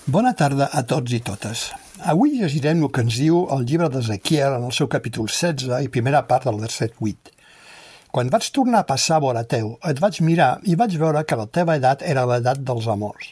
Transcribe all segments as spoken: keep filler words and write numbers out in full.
Bona tarda a tots i totes. Avui llegirem el que ens diu el llibre d'Ezequiel en el seu capítol setze i primera part del verset vuit. Quan vaig tornar a passar vora teu, et vaig mirar i vaig veure que la teva edat era l'edat dels amors.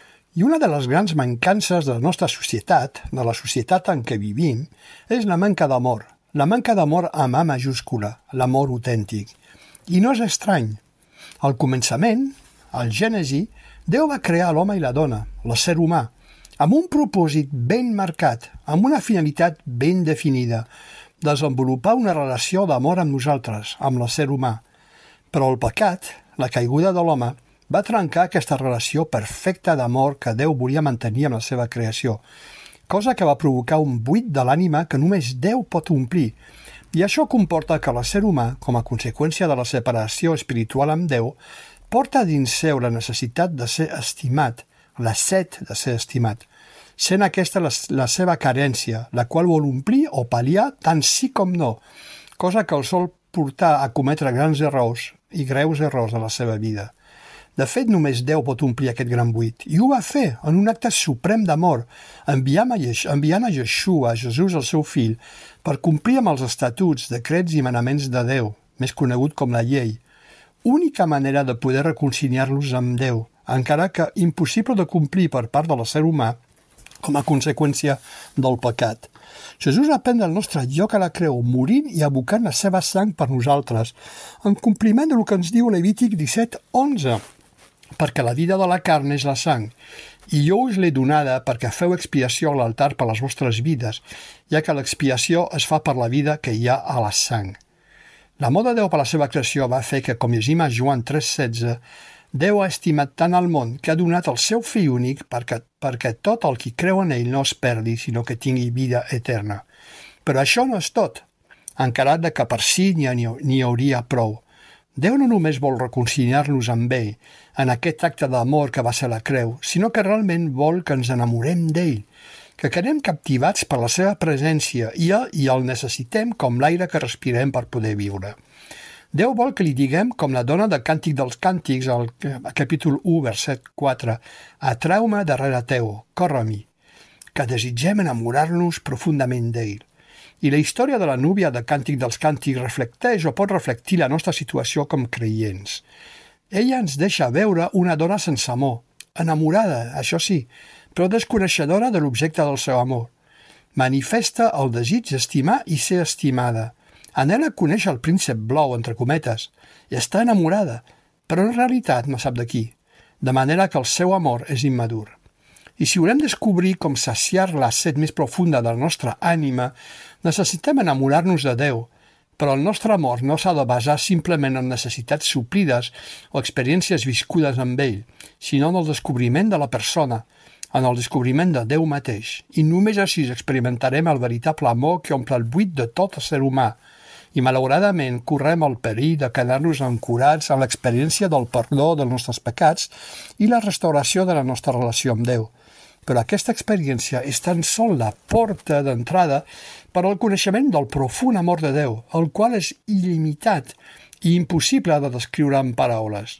I una de les grans mancances de la nostra societat, de la societat en què vivim, és la manca d'amor. La manca d'amor amb A majúscula, l'amor autèntic. I no és estrany. Al començament, al Gènesi, Déu va crear l'home i la dona, l'ésser humà, amb un propòsit ben marcat, amb una finalitat ben definida, desenvolupar una relació d'amor amb nosaltres, amb l'ésser humà. Però el pecat, la caiguda de l'home, va trencar aquesta relació perfecta d'amor que Déu volia mantenir amb la seva creació, cosa que va provocar un buit de l'ànima que només Déu pot omplir. I això comporta que l'ésser humà, com a conseqüència de la separació espiritual amb Déu, porta dins seu la necessitat de ser estimat, la set de ser estimat, sent aquesta la, la seva carència, la qual vol omplir o pal·liar tant sí com no, cosa que el sol portar a cometre grans errors i greus errors a la seva vida. De fet, només Déu pot omplir aquest gran buit, i ho va fer en un acte suprem d'amor, enviant a, enviant a Yeshua, a Jesús, el seu fill, per complir amb els estatuts, decrets i manaments de Déu, més conegut com la llei, única manera de poder reconciliar-los amb Déu, encara que impossible de complir per part de l'ésser humà com a conseqüència del pecat. Jesús va prendre el nostre lloc a la creu, morint i abocant la seva sang per nosaltres, en compliment del que ens diu Levític disset onze, perquè la vida de la carn és la sang, i jo us l'he donada perquè feu expiació a l'altar per les vostres vides, ja que l'expiació es fa per la vida que hi ha a la sang. L'amor de Déu per la seva creació va fer que, com llegim a Joan tres setze, Déu ha estimat tant el món que ha donat el seu fill únic perquè, perquè tot el qui creu en ell no es perdi, sinó que tingui vida eterna. Però això no és tot, encara que per si n'hi, n'hi hauria prou. Déu no només vol reconciliar-nos amb ell en aquest acte d'amor que va ser la creu, sinó que realment vol que ens enamorem d'ell, que quedem captivats per la seva presència i, i el necessitem com l'aire que respirem per poder viure. Déu vol que li diguem, com la dona del Càntic dels Càntics, al capítol u, verset quatre, «Atreu-me darrere teu, corre a mi», que desitgem enamorar-nos profundament d'ell. I la història de la núvia del Càntic dels Càntics reflecteix o pot reflectir la nostra situació com creients. Ella ens deixa veure una dona sense amor, enamorada, això sí, però desconeixedora de l'objecte del seu amor. Manifesta el desig d'estimar i ser estimada. Anhela conèixer el príncep blau, entre cometes, i està enamorada, però en realitat no sap de qui, de manera que el seu amor és immadur. I si volem descobrir com saciar la set més profunda de la nostra ànima, necessitem enamorar-nos de Déu, però el nostre amor no s'ha de basar simplement en necessitats suplides o experiències viscudes amb ell, sinó en el descobriment de la persona, en el descobriment de Déu mateix, i només així experimentarem el veritable amor que omple el buit de tot el ser humà, i malauradament correm el perill de quedar-nos ancorats en l'experiència del perdó dels nostres pecats i la restauració de la nostra relació amb Déu. Però aquesta experiència és tan sol la porta d'entrada per al coneixement del profund amor de Déu, el qual és il·limitat i impossible de descriure en paraules.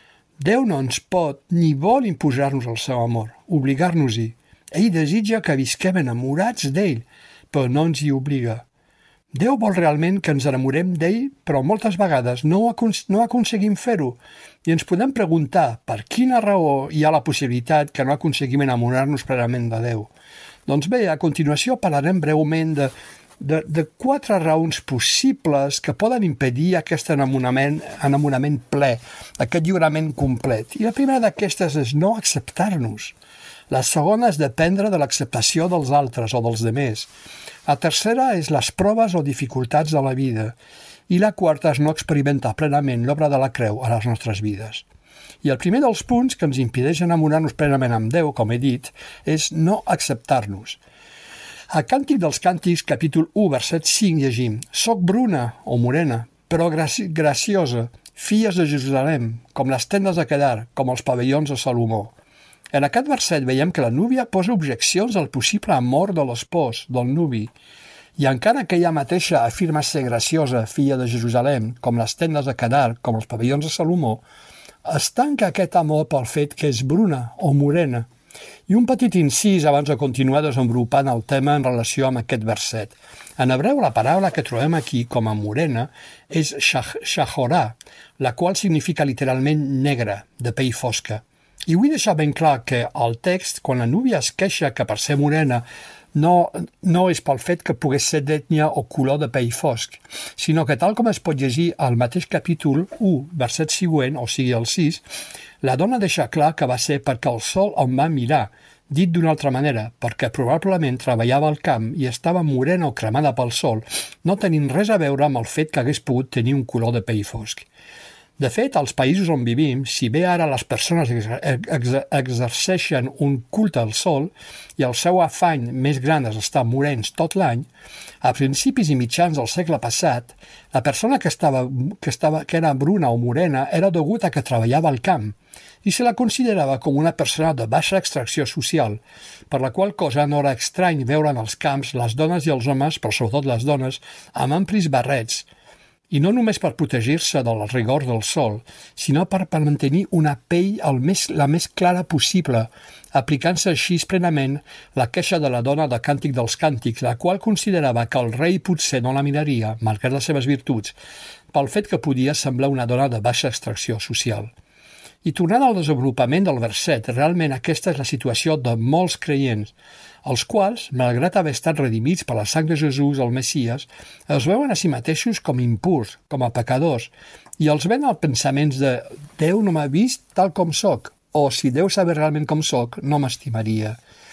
Déu no ens pot ni vol imposar-nos el seu amor, obligar-nos-hi. Ell desitja que visquem enamorats d'ell, però no ens hi obliga. Déu vol realment que ens enamorem d'ell, però moltes vegades no, acon- no aconseguim fer-ho, i ens podem preguntar per quina raó hi ha la possibilitat que no aconseguim enamorar-nos plenament de Déu. Doncs bé, a continuació parlarem breument de, de, de quatre raons possibles que poden impedir aquest enamorament, enamorament ple, aquest lliurament complet. I la primera d'aquestes és no acceptar-nos. La segona és dependre de l'acceptació dels altres o dels demés. La tercera és les proves o dificultats de la vida. I la quarta és no experimentar plenament l'obra de la creu a les nostres vides. I el primer dels punts que ens impedeix enamorar-nos plenament amb Déu, com he dit, és no acceptar-nos. Al Càntic dels Càntics, capítol u, verset cinc, llegim: «Soc bruna o morena, però graci- graciosa, filles de Jerusalem, com les tendes de Quedar, com els pavellons de Salomó». En aquest verset veiem que la núvia posa objeccions al possible amor de l'espòs, del nuvi, i encara que ella mateixa afirma ser graciosa, filla de Jerusalem, com les tendes de Quedar, com els pavellons de Salomó, es tanca aquest amor pel fet que és bruna o morena, I un petit incís abans de continuar desenvolupant el tema en relació amb aquest verset. En hebreu, la paraula que trobem aquí com a morena és shahorà, la qual significa literalment negra, de pell fosca. I vull deixar ben clar que al text, quan la núvia es queixa que per ser morena no, no és pel fet que pogués ser d'ètnia o color de pell fosc, sinó que tal com es pot llegir al mateix capítol u, verset següent, o sigui el sis, la dona deixa clar que va ser perquè el sol on va mirar, dit d'una altra manera, perquè probablement treballava al camp i estava morena o cremada pel sol, no tenint res a veure amb el fet que hagués pogut tenir un color de pell fosc. De fet, als països on vivim, si bé ara les persones exerceixen un culte al sol i el seu afany més gran és estar morens tot l'any, a principis i mitjans del segle passat, la persona que, estava, que, estava, que era bruna o morena era degut a que treballava al camp i se la considerava com una persona de baixa extracció social, per la qual cosa no era estrany veure en els camps les dones i els homes, però sobretot les dones, amb amplis barrets, i no només per protegir-se del rigor del sol, sinó per, per mantenir una pell el més, la més clara possible, aplicant-se així plenament la queixa de la dona de Càntic dels Càntics, la qual considerava que el rei potser no la miraria, malgrat les seves virtuts, pel fet que podia semblar una dona de baixa extracció social. I tornant al desenvolupament del verset, realment aquesta és la situació de molts creients, els quals, malgrat haver estat redimits per la sang de Jesús, el Messies, es veuen a si mateixos com impurs, com a pecadors, i els ven els pensaments de «Déu no m'ha vist tal com sóc», o «Si Déu sabés realment com sóc, no m'estimaria».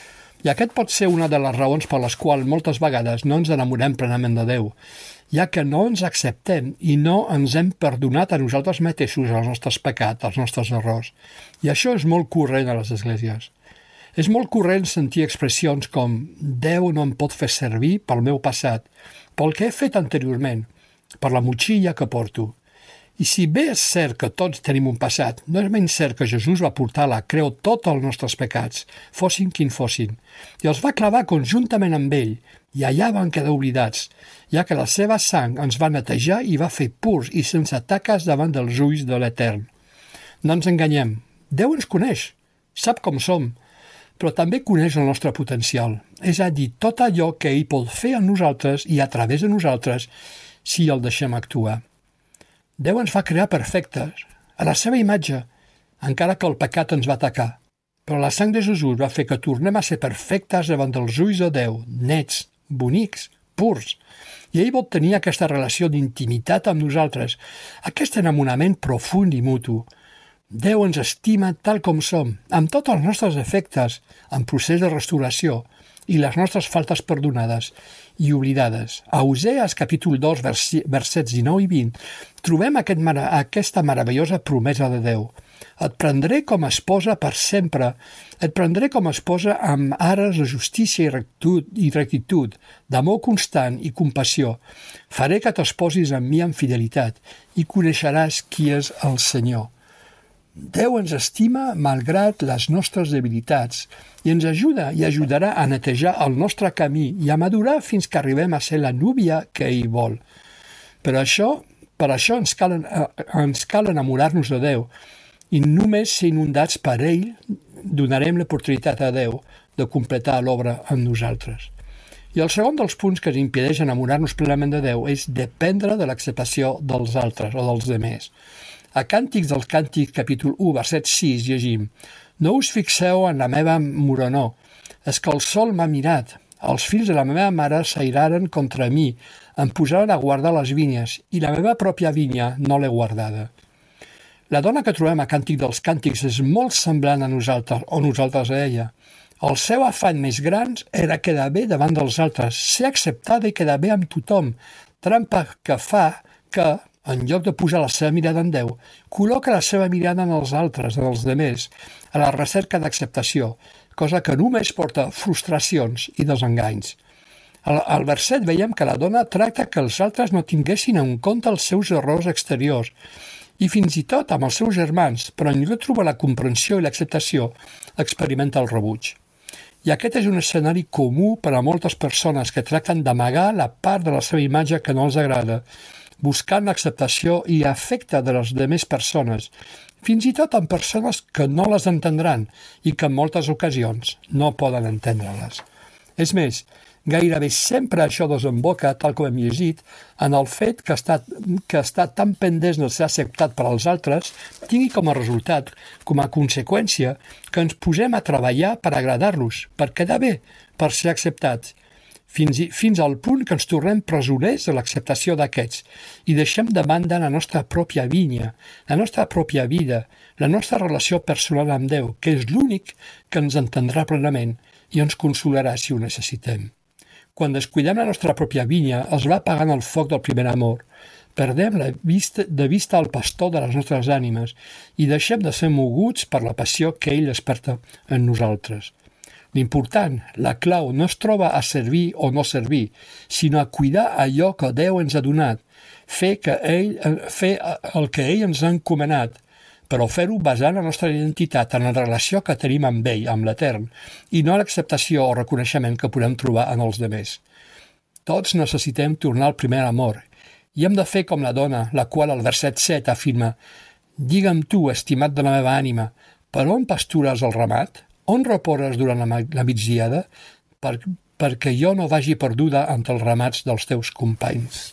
I aquest pot ser una de les raons per les quals moltes vegades no ens enamorem plenament de Déu, ja que no ens acceptem i no ens hem perdonat a nosaltres mateixos els nostres pecats, els nostres errors. I això és molt corrent a les esglésies. És molt corrent sentir expressions com «Déu no em pot fer servir pel meu passat, pel que he fet anteriorment, per la motxilla que porto». I si bé és cert que tots tenim un passat, no és menys cert que Jesús va portar a la creu tots els nostres pecats, fossin quin fossin, i els va clavar conjuntament amb ell, i allà van quedar oblidats, ja que la seva sang ens va netejar i va fer purs i sense taques davant dels ulls de l'Etern. No ens enganyem, Déu ens coneix, sap com som, però també coneix el nostre potencial, és a dir, tot allò que ell pot fer en nosaltres i a través de nosaltres si el deixem actuar. Déu ens va crear perfectes, a la seva imatge, encara que el pecat ens va atacar. Però la sang de Jesús va fer que tornem a ser perfectes davant dels ulls de Déu, nets, bonics, purs. I ell vol tenir aquesta relació d'intimitat amb nosaltres, aquest enamorament profund i mutu. Déu ens estima tal com som, amb tots els nostres defectes, en procés de restauració, i les nostres faltes perdonades i oblidades. A Osees, capítol dos, versets dinou i vint, trobem aquest, aquesta meravellosa promesa de Déu. Et prendré com a esposa per sempre, et prendré com a esposa amb ares de justícia i rectitud, i rectitud, d'amor constant i compassió. Faré que t'esposis amb mi amb fidelitat i coneixeràs qui és el Senyor. Déu ens estima malgrat les nostres debilitats i ens ajuda i ajudarà a netejar el nostre camí i a madurar fins que arribem a ser la núvia que ell vol. Per això, per això ens cal, ens cal enamorar-nos de Déu i només ser inundats per ell donarem l'oportunitat a Déu de completar l'obra en nosaltres. I el segon dels punts que ens impedeix enamorar-nos plenament de Déu és dependre de l'acceptació dels altres o dels demés. A Càntics dels Càntics, capítol u, verset sis, llegim «No us fixeu en la meva morenor, és que el sol m'ha mirat, els fills de la meva mare s'airaren contra mi, em posaren a guardar les vinyes, i la meva pròpia vinya no l'he guardada». La dona que trobem a Càntic dels Càntics és molt semblant a nosaltres, o nosaltres a ella. El seu afany més gran era quedar bé davant dels altres, ser acceptada i quedar bé amb tothom, trampa que fa que, en lloc de posar la seva mirada en Déu, col·loca la seva mirada en els altres, en els demés, a la recerca d'acceptació, cosa que només porta frustracions i desenganys. Al, al verset veiem que la dona tracta que els altres no tinguessin en compte els seus errors exteriors i fins i tot amb els seus germans, però en lloc de trobar la comprensió i l'acceptació, experimenta el rebuig. I aquest és un escenari comú per a moltes persones que tracten d'amagar la part de la seva imatge que no els agrada, buscant l'acceptació i afecte de les demés persones, fins i tot amb persones que no les entendran i que en moltes ocasions no poden entendre-les. És més, gairebé sempre això desemboca, tal com hem llegit, en el fet que estar, que estar tan pendents de ser acceptat per als altres tingui com a resultat, com a conseqüència, que ens posem a treballar per agradar-los, per quedar bé, per ser acceptats, fins, i, fins al punt que ens tornem presoners de l'acceptació d'aquests i deixem de banda la nostra pròpia vinya, la nostra pròpia vida, la nostra relació personal amb Déu, que és l'únic que ens entendrà plenament i ens consolarà si ho necessitem. Quan descuidem la nostra pròpia vinya, es va apagant el foc del primer amor. Perdem la vista, de vista el pastor de les nostres ànimes i deixem de ser moguts per la passió que ell desperta en nosaltres. L'important, la clau, no es troba a servir o no servir, sinó a cuidar allò que Déu ens ha donat, fer, que ell, fer el que ell ens ha encomanat, però fer-ho basant la nostra identitat en la relació que tenim amb ell, amb l'Etern, i no l'acceptació o reconeixement que podem trobar en els demés. Tots necessitem tornar al primer amor, i hem de fer com la dona, la qual al verset set afirma: «Digue'm tu, estimat de la meva ànima, per on pastures el ramat? On reposes durant la, la migdiada? Per, perquè jo no vagi perduda entre els ramats dels teus companys».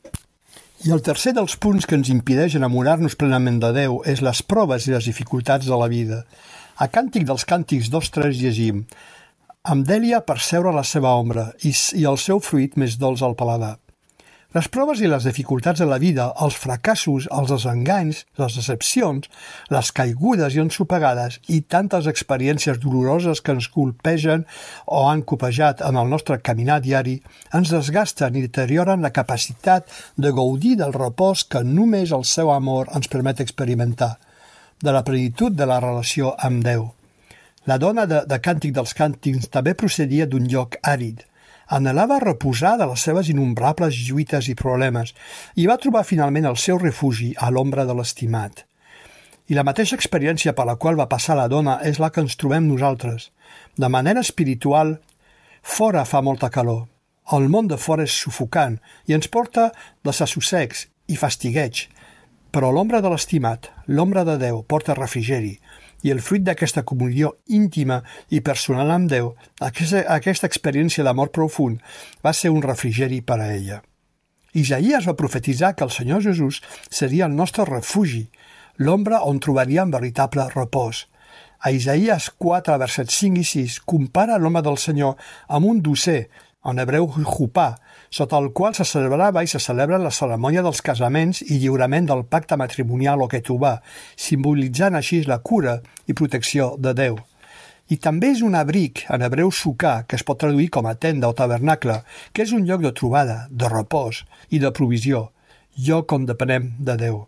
I el tercer dels punts que ens impedeix enamorar-nos plenament de Déu és les proves i les dificultats de la vida. A Càntic dels Càntics dos tres llegim: «Amb dèlia percebre la seva ombra i, i el seu fruit més dolç al paladar». Les proves i les dificultats de la vida, els fracassos, els desenganys, les decepcions, les caigudes i ensopegades i tantes experiències doloroses que ens colpegen o han copejat en el nostre caminar diari, ens desgasten i deterioren la capacitat de gaudir del repòs que només el seu amor ens permet experimentar, de la plenitud de la relació amb Déu. La dona de, de Càntic dels Càntics també procedia d'un lloc àrid. Anhelava reposar de les seves innombrables lluites i problemes i va trobar finalment el seu refugi a l'ombra de l'estimat. I la mateixa experiència per la qual va passar la dona és la que ens trobem nosaltres. De manera espiritual, fora fa molta calor. El món de fora és sufocant i ens porta desassossecs i fastigueig, però l'ombra de l'estimat, l'ombra de Déu, porta refrigeri, i el fruit d'aquesta comunió íntima i personal amb Déu, aquesta, aquesta experiència d'amor profund, va ser un refrigeri per a ella. Isaïes va profetitzar que el Senyor Jesús seria el nostre refugi, l'ombra on trobaríem veritable repòs. A Isaïes quatre, versets cinc i sis, compara l'home del Senyor amb un dosser, en hebreu jupà, sota el qual se celebrava i se celebra la cerimònia dels casaments i lliurament del pacte matrimonial o ketubà, simbolitzant així la cura i protecció de Déu. I també és un abric, en hebreu sucà, que es pot traduir com a tenda o tabernacle, que és un lloc de trobada, de repòs i de provisió, lloc on depenem de Déu.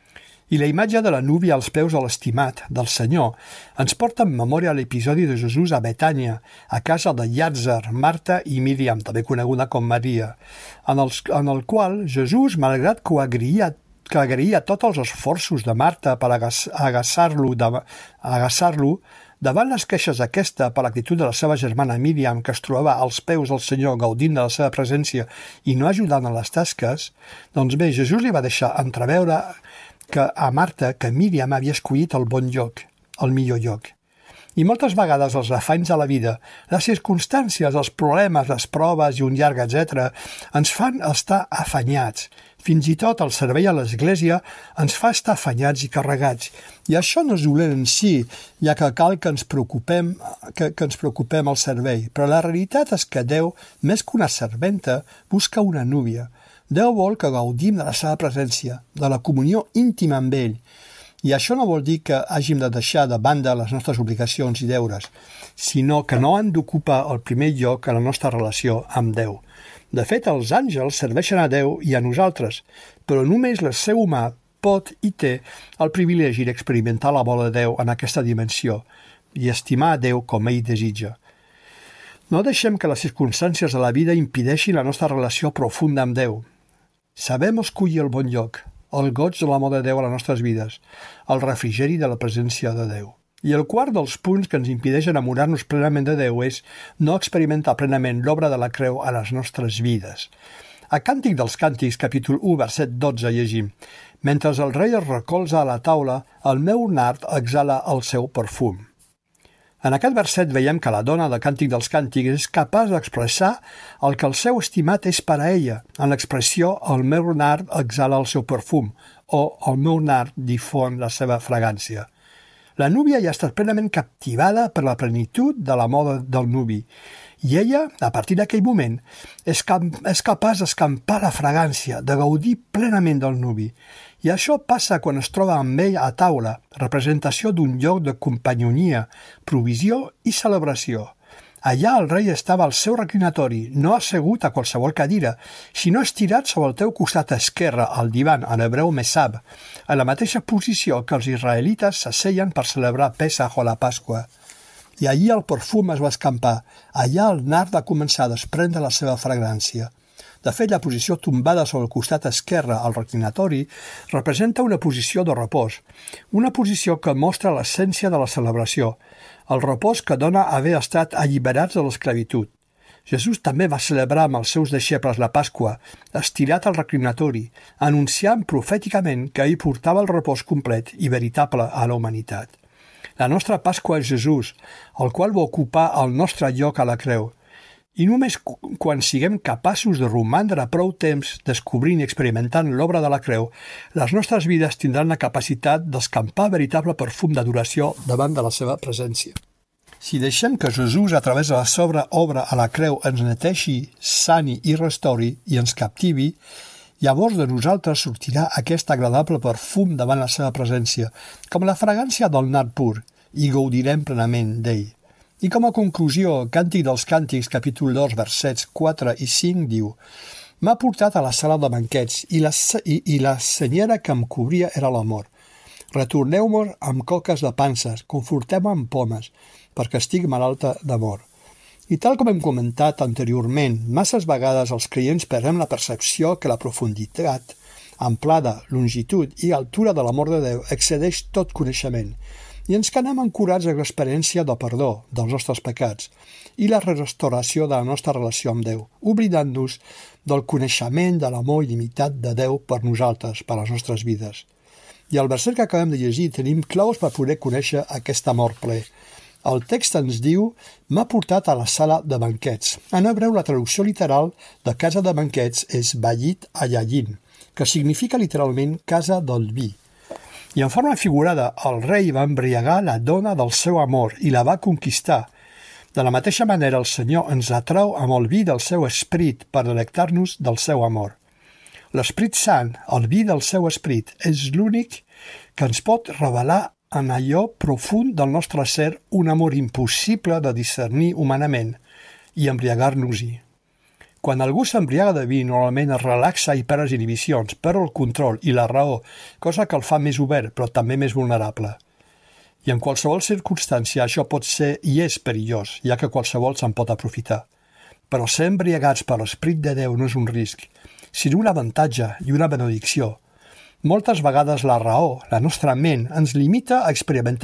I la imatge de la núvia als peus de l'estimat, del Senyor, ens porta en memòria l'episodi de Jesús a Betània, a casa de Llàtzer, Marta i Míriam, també coneguda com Maria, en, els, en el qual Jesús, malgrat que ho agraïa, que agraïa tots els esforços de Marta per agassar-lo, agassar-lo, davant les queixes d'aquesta per l'actitud de la seva germana Míriam, que es trobava als peus del Senyor gaudint de la seva presència i no ajudant a les tasques, doncs bé, Jesús li va deixar entreveure que a Marta que Míriam havia escollit el bon lloc, el millor lloc. I moltes vegades els afanys de la vida, les circumstàncies, els problemes, les proves i un llarg etcètera ens fan estar afanyats. Fins i tot el servei a l'Església ens fa estar afanyats i carregats. I això no és dolent en si, ja que cal que ens preocupem, que, que ens preocupem al servei. Però la realitat és que Déu, més que una serventa, busca una núvia. Déu vol que gaudim de la seva presència, de la comunió íntima amb ell. I això no vol dir que hàgim de deixar de banda les nostres obligacions i deures, sinó que no han d'ocupar el primer lloc en la nostra relació amb Déu. De fet, els àngels serveixen a Déu i a nosaltres, però només l'ésser humà pot i té el privilegi d'experimentar la bola de Déu en aquesta dimensió i estimar a Déu com ell desitja. No deixem que les circumstàncies de la vida impedeixin la nostra relació profunda amb Déu. Sabem escollir el bon lloc, el goig de l'amor de Déu a les nostres vides, el refrigeri de la presència de Déu. I el quart dels punts que ens impedeix enamorar-nos plenament de Déu és no experimentar plenament l'obra de la creu a les nostres vides. A Càntic dels Càntics, capítol u, verset dotze, llegim: «Mentre el rei es recolza a la taula, el meu nard exhala el seu perfum». En aquest verset veiem que la dona de Càntic dels Càntics és capaç d'expressar el que el seu estimat és per a ella, en l'expressió «el meu nard exhala el seu perfum» o «el meu nard difon la seva fragància». La núvia ja ha estat plenament captivada per la plenitud de la moda del nuvi, i ella, a partir d'aquell moment, és, cap és capaç d'escampar la fragància, de gaudir plenament del nuvi. I això passa quan es troba amb ell a taula, representació d'un lloc de companyonia, provisió i celebració. Allà el rei estava al seu reclinatori, no assegut a qualsevol cadira, sinó estirat sobre el teu costat esquerre, al divan, en hebreu mesab, a la mateixa posició que els israelites s'asseien per celebrar Pesach o la Pasqua. I allí el perfum es va escampar, allà el nard va començar a desprendre la seva fragrància. De fet, la posició tombada sobre el costat esquerre al reclinatori representa una posició de repòs, una posició que mostra l'essència de la celebració, el repòs que dona haver estat alliberats de l'esclavitud. Jesús també va celebrar amb els seus deixebles la Pasqua, estirat al reclinatori, anunciant profèticament que ell portava el repòs complet i veritable a la humanitat. La nostra Pasqua és Jesús, el qual va ocupar el nostre lloc a la creu. I només quan siguem capaços de romandre prou temps descobrint i experimentant l'obra de la creu, les nostres vides tindran la capacitat d'escampar veritable perfum d'adoració davant de la seva presència. Si deixem que Jesús, a través de la seva obra a la creu, ens neteixi, sani i restauri i ens captivi, llavors de nosaltres sortirà aquest agradable perfum davant la seva presència, com la fragància del nard pur, i gaudirem plenament d'ell. I com a conclusió, Càntic dels Càntics, capítol dos, versets quatre i cinc, diu: «M'ha portat a la sala de banquets i la, i, i la senyera que em cobria era l'amor. Retorneu-me amb coques de panses, conforteu-me amb pomes, perquè estic malalta d'amor». I tal com hem comentat anteriorment, masses vegades els creients perdem la percepció que la profunditat, amplada, longitud i altura de l'amor de Déu excedeix tot coneixement, i ens quedem ancorats a l'experiència del perdó dels nostres pecats i la restauració de la nostra relació amb Déu, oblidant-nos del coneixement de l'amor il·limitat de Déu per nosaltres, per les nostres vides. I al verset que acabem de llegir tenim claus per poder conèixer aquest amor ple. El text ens diu: «M'ha portat a la sala de banquets». En hebreu, la traducció literal de casa de banquets és Bayit Hayayin, que significa literalment casa del vi. I en forma figurada, el rei va embriagar la dona del seu amor i la va conquistar. De la mateixa manera, el Senyor ens atrau amb el vi del seu esperit per delectar-nos del seu amor. L'Esprit Sant, el vi del seu esperit, és l'únic que ens pot revelar en allò profund del nostre ser un amor impossible de discernir humanament i embriagar-nos-hi. Quan algú s'embriaga de vi, normalment es relaxa i perd les inhibicions, perd el control i la raó, cosa que el fa més obert, però també més vulnerable. I en qualsevol circumstància això pot ser i és perillós, ja que qualsevol se'n pot aprofitar. Però ser embriagats per l'Esperit de Déu no és un risc, sinó un avantatge i una benedicció. Moltes vegades la raó, la nostra ment, ens limita a experimentar